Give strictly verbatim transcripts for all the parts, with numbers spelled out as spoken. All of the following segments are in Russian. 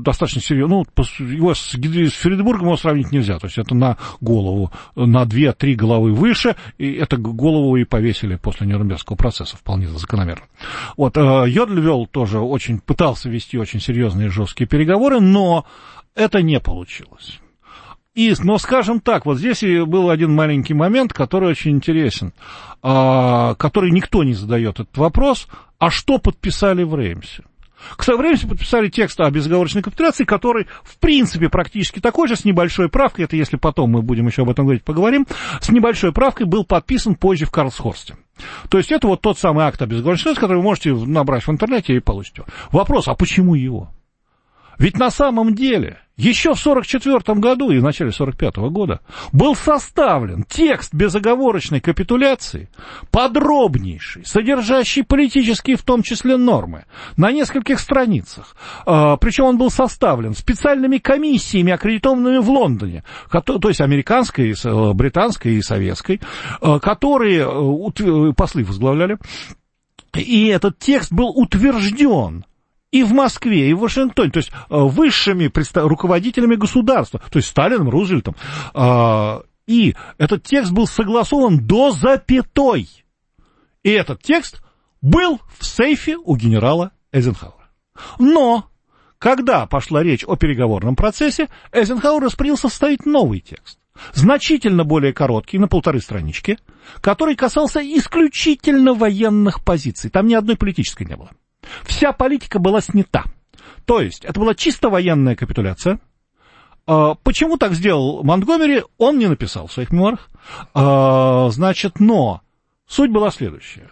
достаточно серьезно. Ну, его с, с Фредебургом его сравнить нельзя. То есть это на голову, на две-три головы выше, и эту голову и повесили после Нюрнбергского процесса, вполне закономерно. Вот, Йодль вел тоже очень, пытался вести очень серьезные и жесткие переговоры, но это не получилось. И, но, скажем так, вот здесь и был один маленький момент, который очень интересен, а, который никто не задает этот вопрос, а что подписали в Реймсе? Кстати, в Реймсе подписали текст о безоговорочной капитуляции, который, в принципе, практически такой же, с небольшой правкой, это если потом мы будем еще об этом говорить, поговорим, с небольшой правкой был подписан позже в Карлсхорсте. То есть это вот тот самый акт о безоговорочной капитуляции, который вы можете набрать в интернете и получить его. Вопрос, а почему его? Ведь на самом деле еще в сорок четвёртом году и в начале сорок пятого года был составлен текст безоговорочной капитуляции, подробнейший, содержащий политические в том числе нормы, на нескольких страницах. Причем он был составлен специальными комиссиями, аккредитованными в Лондоне, то есть американской, британской и советской, которые послы возглавляли. И этот текст был утвержден и в Москве, и в Вашингтоне, то есть высшими руководителями государства, то есть Сталином, Рузвельтом. И этот текст был согласован до запятой. И этот текст был в сейфе у генерала Эйзенхауэра. Но, когда пошла речь о переговорном процессе, Эйзенхауэр распорядился составить новый текст, значительно более короткий, на полторы странички, который касался исключительно военных позиций. Там ни одной политической не было. Вся политика была снята. То есть, это была чисто военная капитуляция. Почему так сделал Монтгомери, он не написал в своих мемуарах. Значит, но суть была следующая.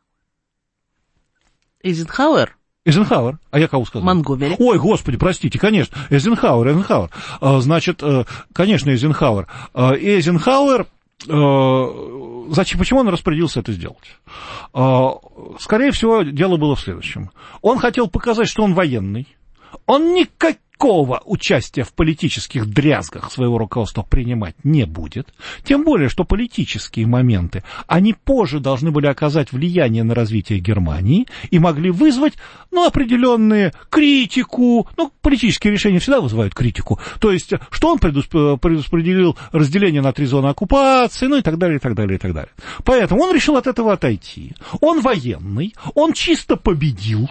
Эйзенхауэр? Эйзенхауэр. А я кого сказал? Монтгомери. Ой, господи, простите, конечно. Эйзенхауэр, Эйзенхауэр. Значит, конечно, Эйзенхауэр. Эйзенхауэр... Зачем, почему он распорядился это сделать? Скорее всего, дело было в следующем. Он хотел показать, что он военный. Он никакого участия в политических дрязгах своего руководства принимать не будет. Тем более, что политические моменты, они позже должны были оказать влияние на развитие Германии и могли вызвать, ну, определенную критику. Ну, политические решения всегда вызывают критику. То есть, что он предраспределил разделение на три зоны оккупации, ну, и так далее, и так далее, и так далее. Поэтому он решил от этого отойти. Он военный, он чисто победил.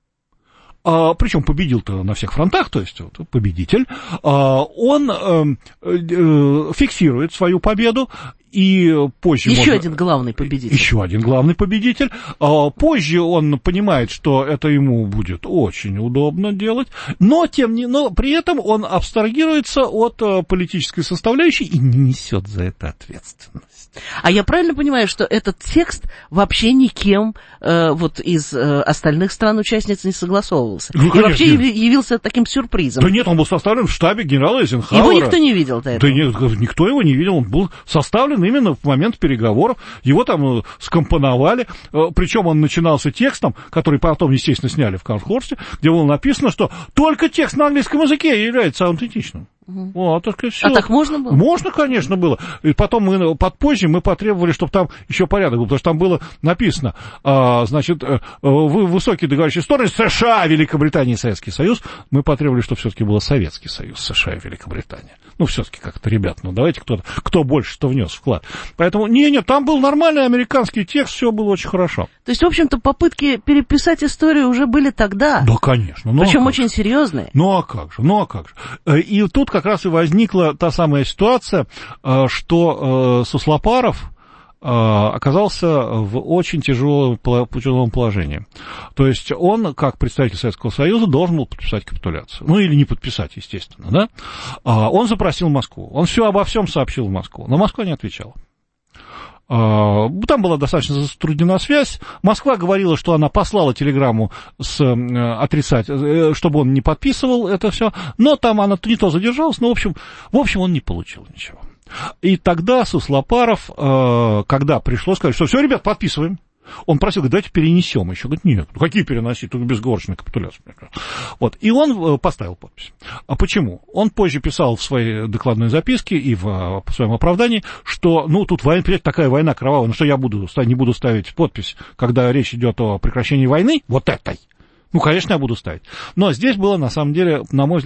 А, причем победил-то на всех фронтах, то есть вот, победитель, а, он а, а, фиксирует свою победу, и позже... Еще можно... один главный победитель. Еще один главный победитель. А, позже он понимает, что это ему будет очень удобно делать, но, тем не... но при этом он абстрагируется от а, политической составляющей и не несет за это ответственность. А я правильно понимаю, что этот текст вообще никем э, вот из э, остальных стран-участниц не согласовывался? Ну, и вообще нет. явился таким сюрпризом? Да нет, он был составлен в штабе генерала Эйзенхауэра. Его никто не видел до этого? Да нет, никто его не видел, он был составлен именно в момент переговоров, его там скомпоновали, причем он начинался текстом, который потом, естественно, сняли в Карлсхорсте, где было написано, что только текст на английском языке является аутентичным. Угу. Вот, так сказать, всё. А так можно было? Можно, конечно, было. И потом мы, подпозже мы потребовали, чтобы там еще порядок был, потому что там было написано, а, значит, вы высокие договорящие стороны США, Великобритания и Советский Союз. Мы потребовали, чтобы все-таки было Советский Союз, США и Великобритания. Ну, все-таки как-то, ребят, ну давайте кто-то, кто больше что внес вклад. Поэтому, не-не, там был нормальный американский текст, все было очень хорошо. То есть, в общем-то, попытки переписать историю уже были тогда? Да, конечно. Ну, причем а очень серьезные. Ну, а как же, ну, а как же. И тут как раз и возникла та самая ситуация, что Суслопаров оказался в очень тяжелом, тяжелом положении. То есть он, как представитель Советского Союза, должен был подписать капитуляцию. Ну, или не подписать, естественно, да? Он запросил Москву. Он все обо всем сообщил в Москву, но Москва не отвечала. Там была достаточно затруднена связь. Москва говорила, что она послала телеграмму с отрицать, чтобы он не подписывал это все, но там она не то задержалась, но, в общем, в общем он не получил ничего. И тогда Суслопаров, когда пришлось сказать, что все, ребят, подписываем, он просил, говорит, давайте перенесем еще. Говорит, нет, ну какие переносить, тут безоговорочная капитуляция. Вот, и он поставил подпись. А почему? Он позже писал в своей докладной записке и в, в своем оправдании, что, ну, тут война, такая война кровавая, ну что я буду, не буду ставить подпись, когда речь идет о прекращении войны, вот этой. Ну, конечно, я буду ставить. Но здесь было, на самом деле, на мой взгляд,